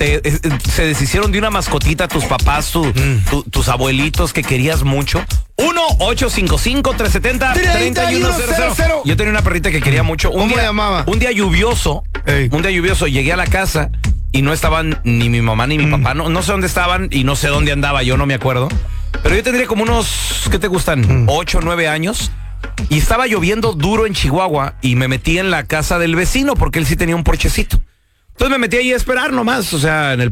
se deshicieron de una mascotita tus papás, tus abuelitos que querías mucho. 1-855-370-3100. Yo tenía una perrita que quería mucho. ¿Cómo le llamaba? Un día lluvioso, llegué a la casa y no estaban ni mi mamá ni mi papá. No sé dónde estaban y no sé dónde andaba yo, no me acuerdo. Pero yo tendría como unos, ¿qué te gustan? 8 o 9 años. Y estaba lloviendo duro en Chihuahua y me metí en la casa del vecino porque él sí tenía un porchecito. Entonces me metí ahí a esperar nomás, o sea, en el